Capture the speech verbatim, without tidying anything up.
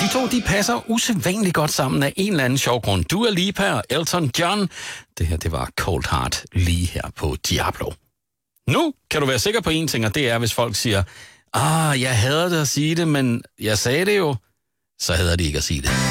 De to, de passer usædvanligt godt sammen af en eller anden sjov grund. Dua Lipa og Elton John. Det her, det var Cold Heart lige her på Diablo. Nu kan du være sikker på en ting, og det er, hvis folk siger, ah, jeg hader det at sige det, men jeg sagde det jo, så hader de ikke at sige det.